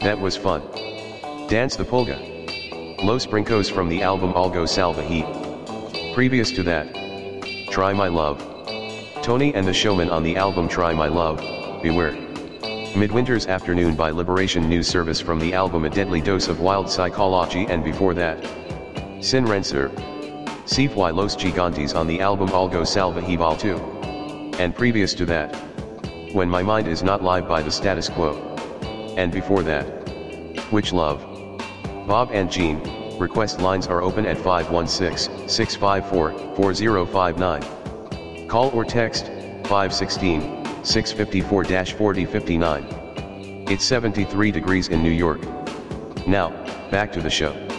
That was fun. Dance the polka. Los Brincos from the album Algo Salvaje. Previous to that, Try My Love. Tony and the Showman on the album Try My Love, Beware. Midwinter's Afternoon by Liberation News Service from the album A Deadly Dose of Wild Psychology, and before that, Sin Renser. Si Fui Los Gigantes on the album Algo Salvaje Vol 2. And previous to that, When My Mind Is Not Live by The Status Quo. And before that, Which Love. Bob and Jean, request lines are open at 516-654-4059. Call or text, 516-654-4059. It's 73 degrees in New York. Now, back to the show.